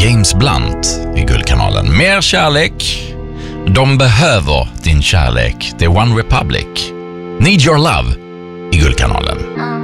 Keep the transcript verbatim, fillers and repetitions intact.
James Blunt i Guldkanalen. Mer kärlek. De behöver din kärlek. The One Republic. Need Your Love i Guldkanalen.